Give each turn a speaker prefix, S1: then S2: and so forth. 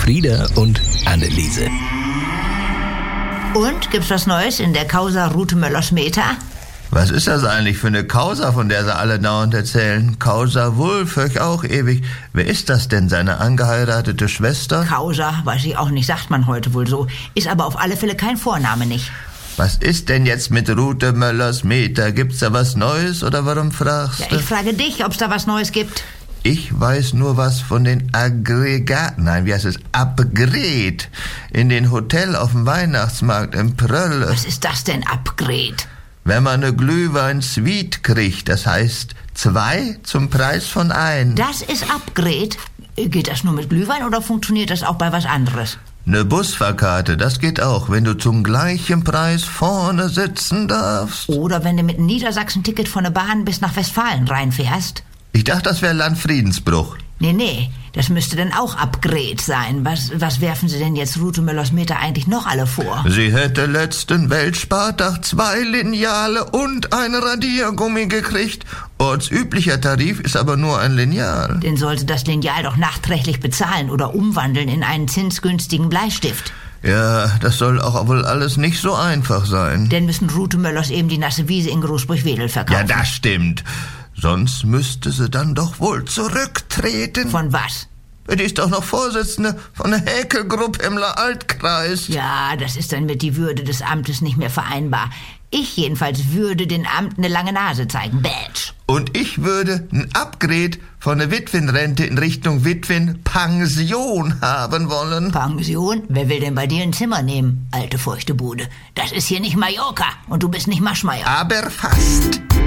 S1: Frieda und Anneliese.
S2: Und, gibt's was Neues in der Causa Rute Möller-Schmeter?
S3: Was ist das eigentlich für eine Causa, von der sie alle dauernd erzählen? Causa Wulff, höre ich auch ewig. Wer ist das denn, seine angeheiratete Schwester?
S2: Causa, weiß ich auch nicht, sagt man heute wohl so. Ist aber auf alle Fälle kein Vorname nicht.
S3: Was ist denn jetzt mit Rute Möller-Schmeter? Gibt's da was Neues oder warum fragst du?
S2: Ja, ich frage dich, ob's da was Neues gibt.
S3: Ich weiß nur was von den Aggregaten, Upgrade, in den Hotel auf dem Weihnachtsmarkt in Prölle.
S2: Was ist das denn, Upgrade?
S3: Wenn man eine Glühwein-Suite kriegt, das heißt 2 zum Preis von 1.
S2: Das ist Upgrade? Geht das nur mit Glühwein oder funktioniert das auch bei was anderes?
S3: Eine Busfahrkarte, das geht auch, wenn du zum gleichen Preis vorne sitzen darfst.
S2: Oder wenn du mit einem Niedersachsen-Ticket von der Bahn bis nach Westfalen reinfährst.
S3: Ich dachte, das wäre Landfriedensbruch.
S2: Nee, das müsste dann auch Upgrade sein. Was werfen Sie denn jetzt Rute Möller-Schmeter eigentlich noch alle vor?
S3: Sie hätte letzten Weltspartag 2 Lineale und ein Radiergummi gekriegt. Ortsüblicher Tarif ist aber nur ein Lineal.
S2: Den sollte das Lineal doch nachträglich bezahlen oder umwandeln in einen zinsgünstigen Bleistift.
S3: Ja, das soll auch wohl alles nicht so einfach sein.
S2: Denn müssen Rute Möllers eben die nasse Wiese in Großburg-Wedel verkaufen.
S3: Ja, das stimmt. Sonst müsste sie dann doch wohl zurücktreten.
S2: Von was?
S3: Die ist doch noch Vorsitzende von der Häkelgruppe im Altkreis.
S2: Ja, das ist dann mit die Würde des Amtes nicht mehr vereinbar. Ich jedenfalls würde den Amt eine lange Nase zeigen. Badge.
S3: Und ich würde ein Upgrade von der Witwenrente in Richtung Witwenpension haben wollen.
S2: Pension? Wer will denn bei dir ein Zimmer nehmen, alte feuchte Bude? Das ist hier nicht Mallorca und du bist nicht Maschmeyer.
S3: Aber fast.